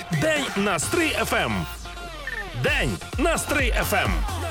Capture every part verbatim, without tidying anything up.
День на Стрий еф ем. День на Стрий еф ем.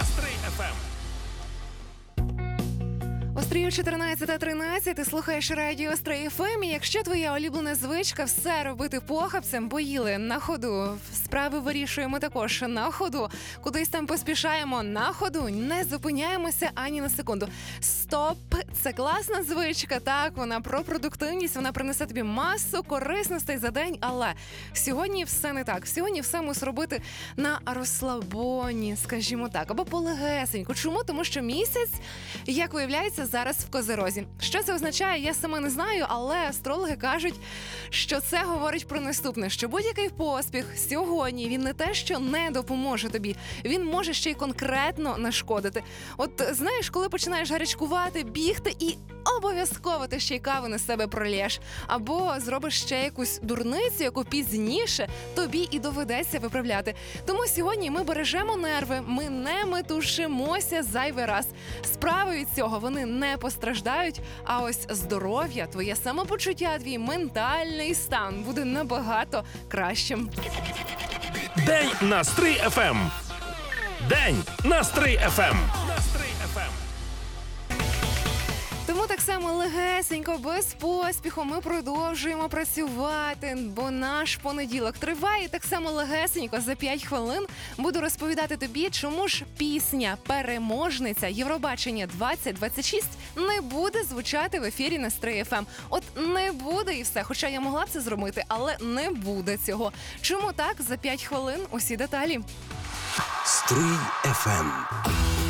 Острію чотирнадцята тринадцять, ти слухаєш радіо Стрий еф ем. І якщо твоя улюблена звичка все робити похапцем, поїли на ходу, справи вирішуємо також на ходу, кудись там поспішаємо на ходу, не зупиняємося ані на секунду. Стоп! Це класна звичка, так, вона про продуктивність, вона принесе тобі масу корисностей за день, але сьогодні все не так. Сьогодні все мусить робити на розслабоні, скажімо так, або полегесенько. Чому? Тому що місяць, як виявляється, зараз в Козирозі. Що це означає, я сама не знаю, але астрологи кажуть, що це говорить про наступне, що будь-який поспіх сьогодні, він не те, що не допоможе тобі, він може ще й конкретно нашкодити. От знаєш, коли починаєш гарячкувати, бігти і обов'язково ти ще й каву на себе пролєш, або зробиш ще якусь дурницю, яку пізніше тобі і доведеться виправляти. Тому сьогодні ми бережемо нерви, ми не метушимося зайвий раз. Справи від цього вони не постраждають, а ось здоров'я, твоє самопочуття, твій ментальний стан буде набагато кращим. День на Стрий еф ем. День на Стрий еф ем. Тому так само легесенько, без поспіху ми продовжуємо працювати, бо наш понеділок триває. Так само легесенько за п'ять хвилин буду розповідати тобі, чому ж пісня «Переможниця» Євробачення двадцять двадцять шість не буде звучати в ефірі на Стрий еф ем. От не буде і все, хоча я могла б це зробити, але не буде цього. Чому так? За п'ять хвилин усі деталі. Стрий еф ем.